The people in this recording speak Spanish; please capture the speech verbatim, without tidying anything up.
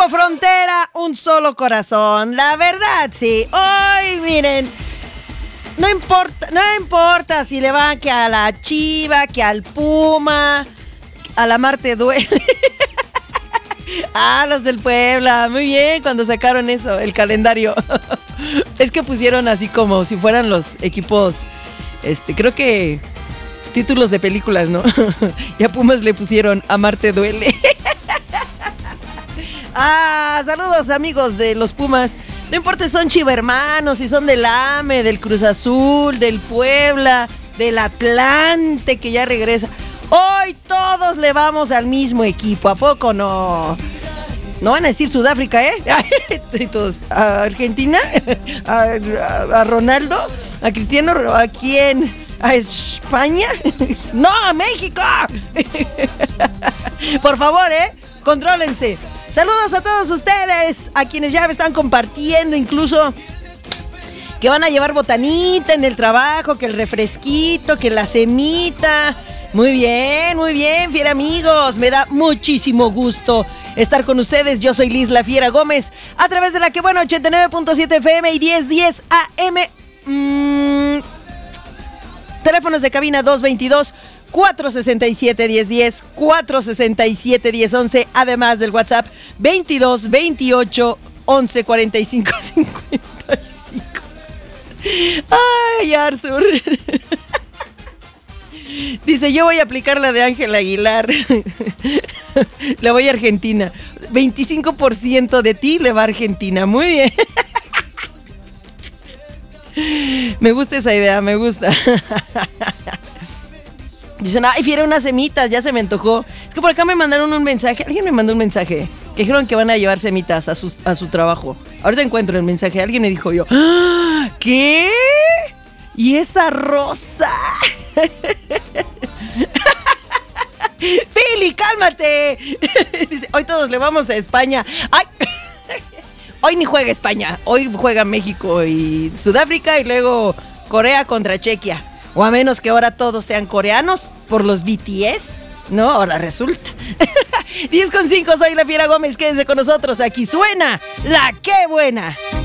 frontera, un solo corazón. La verdad, sí. Hoy, miren, no importa, no importa si le van que a la Chiva, que al Puma, a la Marte duele. Ah, los del Puebla. Muy bien, cuando sacaron eso, el calendario. Es que pusieron así como si fueran los equipos, este, creo que títulos de películas, ¿no? Y a Pumas le pusieron A Marte duele. Ah, saludos amigos de los Pumas. No importa si son chivermanos, si son del A M E, del Cruz Azul, del Puebla, del Atlante que ya regresa. Hoy todos le vamos al mismo equipo, ¿a poco no? No van a decir Sudáfrica, ¿eh? Y todos, ¿a Argentina? ¿A, a, a Ronaldo? ¿A Cristiano? ¿A quién? ¿A España? ¡No, a México! Por favor, ¿eh? Contrólense. Saludos a todos ustedes, a quienes ya me están compartiendo, incluso que van a llevar botanita en el trabajo, que el refresquito, que la semita. Muy bien, muy bien, fiera amigos. Me da muchísimo gusto estar con ustedes. Yo soy Liz La Fiera Gómez, a través de la que bueno, ochenta y nueve punto siete F M y diez diez A M. Mm, teléfonos de cabina dos veintidós, cuatrocientos sesenta y siete, diez diez, cuatrocientos sesenta y siete, diez once, además del WhatsApp veintidós, veintiocho, once, cuarenta y cinco, cincuenta y cinco. Ay, Arthur. Dice, yo voy a aplicar la de Ángel Aguilar. Le voy a Argentina. veinticinco por ciento de ti le va a Argentina. Muy bien. Me gusta esa idea, me gusta. Dicen, ay, fiera, unas semitas, ya se me antojó. Es que por acá me mandaron un mensaje. Alguien me mandó un mensaje. Que dijeron que van a llevar semitas a su, a su trabajo. Ahorita encuentro el mensaje. Alguien me dijo yo, ¡ah! ¿Qué? ¿Y esa rosa? Fili, cálmate. Dice, hoy todos le vamos a España. Ay. Hoy ni juega España. Hoy juega México y Sudáfrica y luego Corea contra Chequia. O a menos que ahora todos sean coreanos por los B T S. No, ahora resulta. diez con cinco, soy La Fiera Gómez. Quédense con nosotros. Aquí suena La Qué Buena.